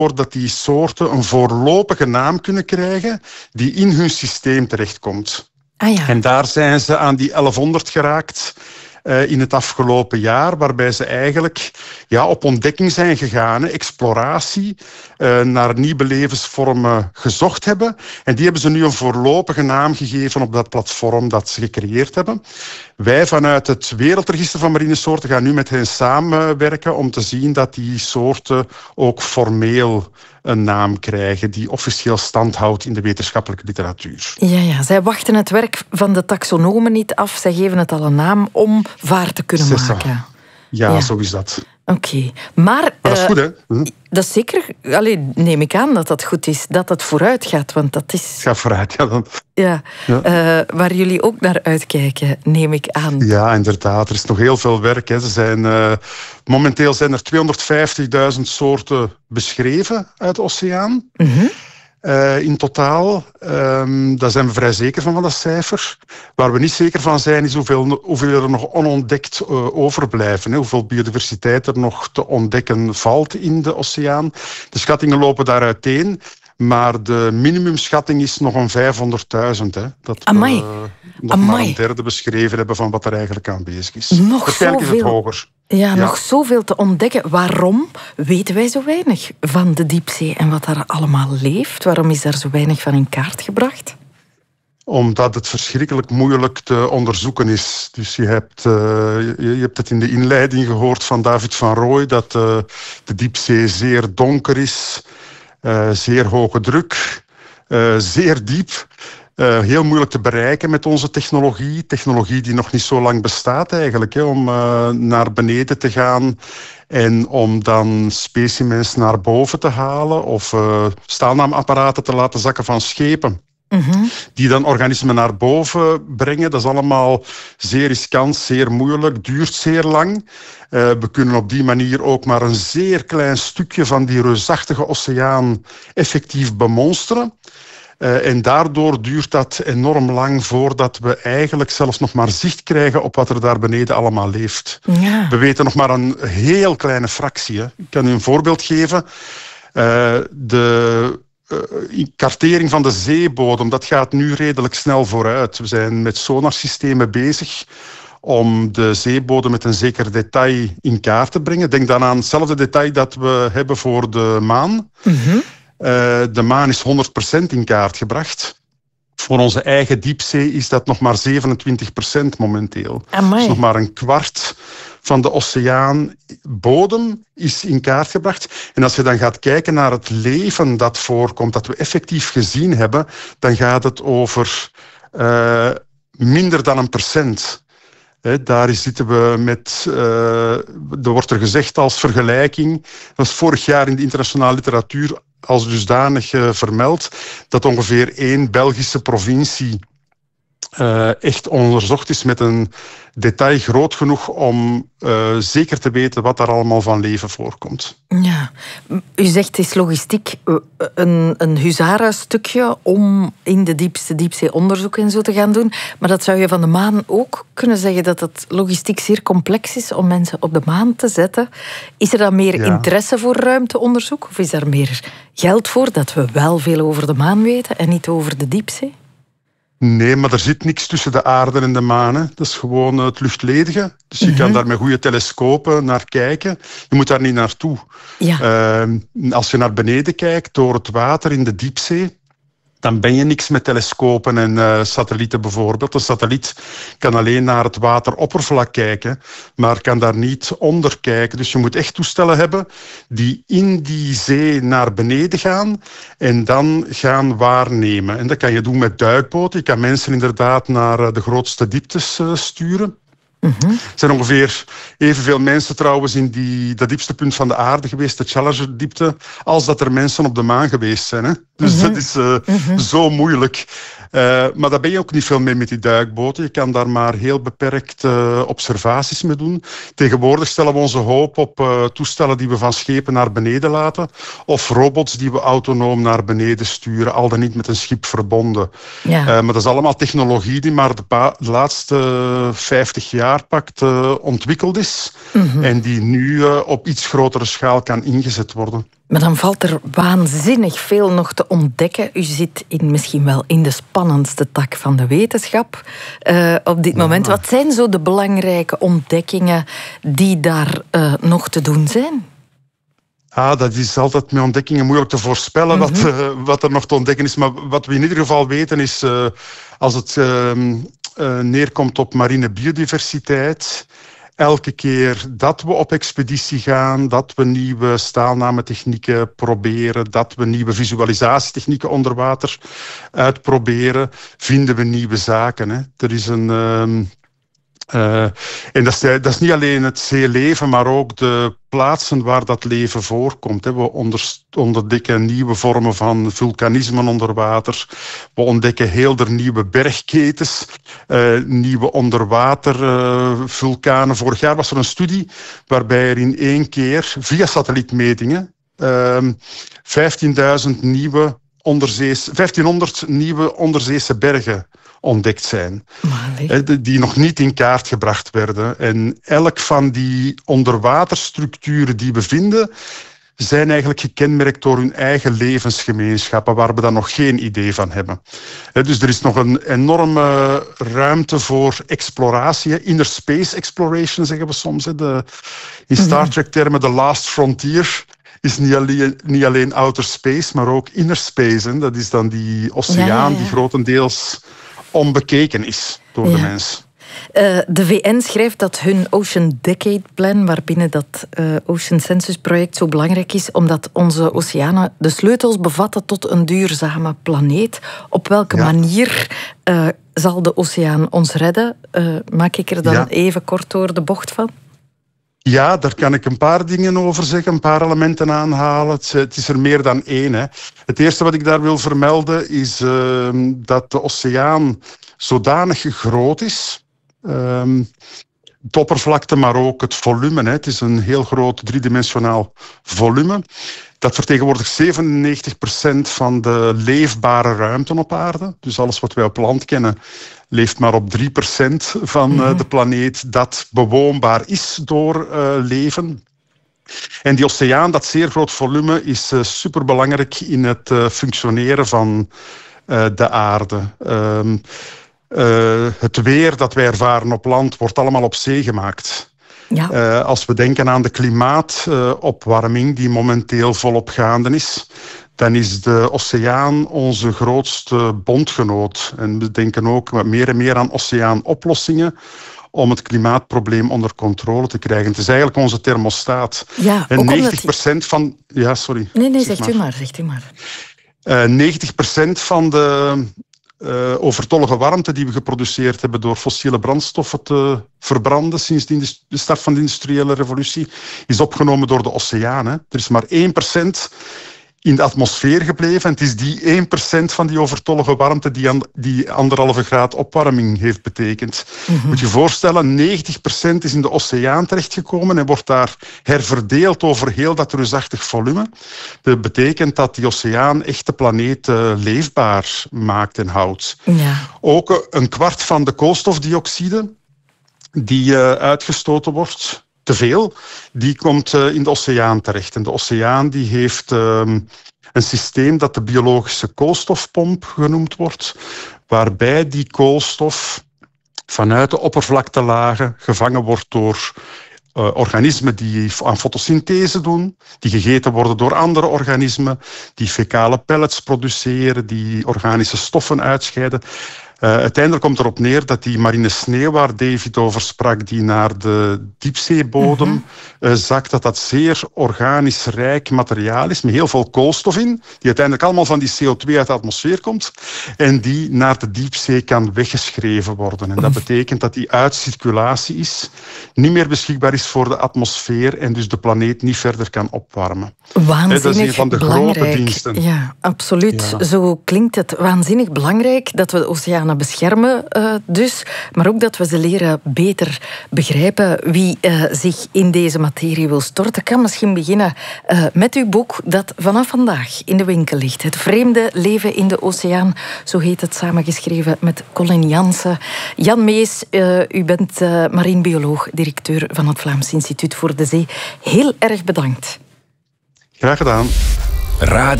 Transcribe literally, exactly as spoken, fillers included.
dat die soorten een voorlopige naam kunnen krijgen die in hun systeem terechtkomt. Ah, ja. En daar zijn ze aan die elfhonderd geraakt uh, in het afgelopen jaar, waarbij ze eigenlijk ja, op ontdekking zijn gegaan, hè, exploratie, uh, naar nieuwe levensvormen gezocht hebben. En die hebben ze nu een voorlopige naam gegeven op dat platform dat ze gecreëerd hebben. Wij vanuit het Wereldregister van Marine Soorten gaan nu met hen samenwerken om te zien dat die soorten ook formeel een naam krijgen die officieel stand houdt in de wetenschappelijke literatuur. Ja, ja, zij wachten het werk van de taxonomen niet af. Zij geven het al een naam om vaart te kunnen Zessa. maken. Ja, Ja. zo is dat. Oké. Okay. Maar, Maar dat is uh, goed, hè? Hm? Dat is zeker... Allee, neem ik aan dat dat goed is. Dat het vooruit gaat, want dat is... Ga vooruit, ja. Dan. Ja, Ja. Uh, waar jullie ook naar uitkijken, neem ik aan. Ja, inderdaad. Er is nog heel veel werk. Hè. Ze zijn, uh, momenteel zijn er tweehonderdvijftigduizend soorten beschreven uit de oceaan. Mm-hmm. Uh, in totaal. Um, daar zijn we vrij zeker van, van dat cijfer. Waar we niet zeker van zijn, is hoeveel, hoeveel er nog onontdekt uh, overblijven. Hè. Hoeveel biodiversiteit er nog te ontdekken valt in de oceaan. De schattingen lopen daar uiteen. Maar de minimumschatting is nog een vijfhonderdduizend. Hè, dat Amai. we uh, nog Amai. maar een derde beschreven hebben van wat er eigenlijk aanwezig is. Nog Waarschijnlijk is het zoveel. hoger. Ja, Ja. nog zoveel te ontdekken. Waarom weten wij zo weinig van de diepzee en wat daar allemaal leeft? Waarom is daar zo weinig van in kaart gebracht? Omdat het verschrikkelijk moeilijk te onderzoeken is. Dus je hebt, uh, je, je hebt het in de inleiding gehoord van David van Rooij, dat uh, de diepzee zeer donker is, uh, zeer hoge druk, uh, zeer diep. Uh, heel moeilijk te bereiken met onze technologie. Technologie die nog niet zo lang bestaat eigenlijk, hè, om uh, naar beneden te gaan en om dan specimens naar boven te halen of uh, staalnaamapparaten te laten zakken van schepen. Mm-hmm. Die dan organismen naar boven brengen. Dat is allemaal zeer riskant, zeer moeilijk, duurt zeer lang. Uh, we kunnen op die manier ook maar een zeer klein stukje van die reusachtige oceaan effectief bemonsteren. Uh, en daardoor duurt dat enorm lang voordat we eigenlijk zelfs nog maar zicht krijgen op wat er daar beneden allemaal leeft. Ja. We weten nog maar een heel kleine fractie. Hè. Ik kan u een voorbeeld geven. Uh, de uh, kartering van de zeebodem, dat gaat nu redelijk snel vooruit. We zijn met sonarsystemen bezig om de zeebodem met een zeker detail in kaart te brengen. Denk dan aan hetzelfde detail dat we hebben voor de maan. Mm-hmm. Uh, de maan is honderd procent in kaart gebracht. Voor onze eigen diepzee is dat nog maar zevenentwintig procent momenteel. Amai. Dus nog maar een kwart van de oceaanbodem is in kaart gebracht. En als je dan gaat kijken naar het leven dat voorkomt, dat we effectief gezien hebben, dan gaat het over uh, minder dan een procent. He, daar zitten we met, uh, er wordt er gezegd als vergelijking, dat is vorig jaar in de internationale literatuur als dusdanig uh, vermeld, dat ongeveer één Belgische provincie uh, echt onderzocht is met een detail groot genoeg om uh, zeker te weten wat daar allemaal van leven voorkomt. Ja, u zegt het is logistiek een, een huzarenstukje om in de diepste diepzee onderzoek en zo te gaan doen. Maar dat zou je van de maan ook kunnen zeggen, dat het logistiek zeer complex is om mensen op de maan te zetten. Is er dan meer Ja. interesse voor ruimteonderzoek? Of is er meer geld voor dat we wel veel over de maan weten en niet over de diepzee? Nee, maar er zit niks tussen de aarde en de maan. Hè. Dat is gewoon het luchtledige. Dus je Mm-hmm. kan daar met goede telescopen naar kijken. Je moet daar niet naartoe. Ja. Uh, als je naar beneden kijkt door het water in de diepzee, dan ben je niks met telescopen en uh, satellieten bijvoorbeeld. Een satelliet kan alleen naar het wateroppervlak kijken, maar kan daar niet onder kijken. Dus je moet echt toestellen hebben die in die zee naar beneden gaan en dan gaan waarnemen. En dat kan je doen met duikboten. Je kan mensen inderdaad naar de grootste dieptes uh, sturen. Mm-hmm. Er zijn ongeveer evenveel mensen trouwens in die, dat diepste punt van de aarde geweest, de Challenger-diepte, als dat er mensen op de maan geweest zijn. Hè? Dus Mm-hmm. dat is uh, Mm-hmm. zo moeilijk. Uh, maar daar ben je ook niet veel mee met die duikboten. Je kan daar maar heel beperkt uh, observaties mee doen. Tegenwoordig stellen we onze hoop op uh, toestellen die we van schepen naar beneden laten, of robots die we autonoom naar beneden sturen, al dan niet met een schip verbonden. Ja. Uh, maar dat is allemaal technologie die maar de, pa- de laatste vijftig jaar Jaarpact uh, ontwikkeld is mm-hmm. en die nu uh, op iets grotere schaal kan ingezet worden. Maar dan valt er waanzinnig veel nog te ontdekken. U zit in, misschien wel in de spannendste tak van de wetenschap uh, op dit moment. Ja. Wat zijn zo de belangrijke ontdekkingen die daar uh, nog te doen zijn? Ah, dat is altijd met ontdekkingen moeilijk te voorspellen mm-hmm. wat, uh, wat er nog te ontdekken is. Maar wat we in ieder geval weten is, uh, als het uh, uh, neerkomt op mariene biodiversiteit, elke keer dat we op expeditie gaan, dat we nieuwe staalnametechnieken proberen, dat we nieuwe visualisatietechnieken onder water uitproberen, vinden we nieuwe zaken. Hè. Er is een... Uh, Uh, en dat is, dat is niet alleen het zeeleven, maar ook de plaatsen waar dat leven voorkomt. Hè. We onder, ontdekken nieuwe vormen van vulkanismen onder water. We ontdekken heel de nieuwe bergketens, uh, nieuwe onderwatervulkanen. Uh, Vorig jaar was er een studie waarbij er in één keer, via satellietmetingen, uh, vijftienduizend nieuwe onderzeese, vijftienhonderd nieuwe onderzeese bergen ontdekt zijn. Malie. Die nog niet in kaart gebracht werden. En elk van die onderwaterstructuren die we vinden, zijn eigenlijk gekenmerkt door hun eigen levensgemeenschappen, waar we dan nog geen idee van hebben. Dus er is nog een enorme ruimte voor exploratie. Inner space exploration zeggen we soms. De, in Star Trek-termen de last frontier is niet alleen, niet alleen outer space, maar ook inner space. Hè. Dat is dan die oceaan ja, ja, ja. die grotendeels onbekeken is door ja. de mens. Uh, de V N schrijft dat hun Ocean Decade Plan, waarbinnen dat uh, Ocean Census project zo belangrijk is, omdat onze oceanen de sleutels bevatten tot een duurzame planeet. Op welke ja. manier uh, zal de oceaan ons redden? Uh, maak ik er dan ja. even kort door de bocht van? Ja, daar kan ik een paar dingen over zeggen, een paar elementen aanhalen. Het, het is er meer dan één. Hè. Het eerste wat ik daar wil vermelden is uh, dat de oceaan zodanig groot is. Uh, de oppervlakte, maar ook het volume. Hè. Het is een heel groot driedimensionaal volume. Dat vertegenwoordigt zevenennegentig procent van de leefbare ruimte op aarde. Dus alles wat wij op land kennen, leeft maar op drie procent van uh, de planeet dat bewoonbaar is door uh, leven. En die oceaan, dat zeer groot volume, is uh, superbelangrijk in het uh, functioneren van uh, de aarde. Uh, uh, het weer dat wij ervaren op land wordt allemaal op zee gemaakt. Ja. Uh, als we denken aan de klimaatopwarming uh, die momenteel volop gaande is, dan is de oceaan onze grootste bondgenoot. En we denken ook meer en meer aan oceaanoplossingen om het klimaatprobleem onder controle te krijgen. Het is eigenlijk onze thermostaat. Ja, en negentig procent van... Ja, sorry. Nee, nee, zeg zegt u maar. Zegt u maar. Uh, negentig procent van de uh, overtollige warmte die we geproduceerd hebben door fossiele brandstoffen te verbranden sinds de start van de industriële revolutie, is opgenomen door de oceaan. Hè. Er is maar één procent in de atmosfeer gebleven. En het is die één procent van die overtollige warmte die, an, die anderhalve graad opwarming heeft betekend. Mm-hmm. Moet je je voorstellen, negentig procent is in de oceaan terechtgekomen en wordt daar herverdeeld over heel dat reusachtig volume. Dat betekent dat die oceaan echt de planeet uh, leefbaar maakt en houdt. Ja. Ook een kwart van de koolstofdioxide die uh, uitgestoten wordt, te veel, die komt uh, in de oceaan terecht. En de oceaan die heeft uh, een systeem dat de biologische koolstofpomp genoemd wordt, waarbij die koolstof vanuit de oppervlaktelagen gevangen wordt door uh, organismen die aan fotosynthese doen, die gegeten worden door andere organismen, die fecale pellets produceren, die organische stoffen uitscheiden. Uh, uiteindelijk komt erop neer dat die marine sneeuw waar David over sprak, die naar de diepzeebodem mm-hmm. uh, zakt, dat dat zeer organisch rijk materiaal is, met heel veel koolstof in, die uiteindelijk allemaal van die C O twee uit de atmosfeer komt en die naar de diepzee kan weggeschreven worden. En dat betekent dat die uit circulatie is, niet meer beschikbaar is voor de atmosfeer en dus de planeet niet verder kan opwarmen. Waanzinnig dat is een van de belangrijk. grote diensten. Ja, absoluut. Ja. Zo klinkt het. Waanzinnig belangrijk dat we de oceanen oceanen beschermen uh, dus. Maar ook dat we ze leren beter begrijpen. Wie uh, zich in deze materie wil storten, kan misschien beginnen uh, met uw boek dat vanaf vandaag in de winkel ligt. Het vreemde leven in de oceaan. Zo heet het, samengeschreven met Colin Jansen. Jan Mees, uh, u bent uh, marinebioloog, directeur van het Vlaams Instituut voor de Zee. Heel erg bedankt. Graag gedaan. Radio